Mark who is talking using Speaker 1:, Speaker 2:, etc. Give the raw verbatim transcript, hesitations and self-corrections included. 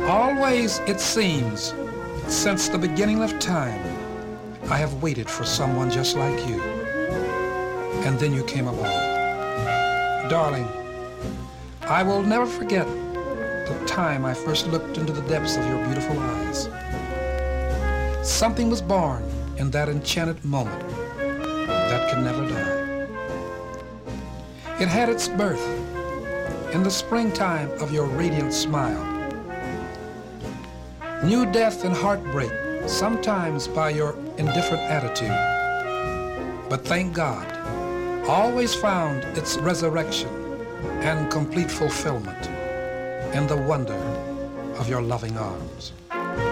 Speaker 1: Always, it seems, since the beginning of time, I have waited for someone just like you. And then you came along. Darling, I will never forget the time I first looked into the depths of your beautiful eyes. Something was born in that enchanted moment that can never die. It had its birth in the springtime of your radiant smile. New death and heartbreak, sometimes by your indifferent attitude. But thank God, always found its resurrection and complete fulfillment in the wonder of your loving arms.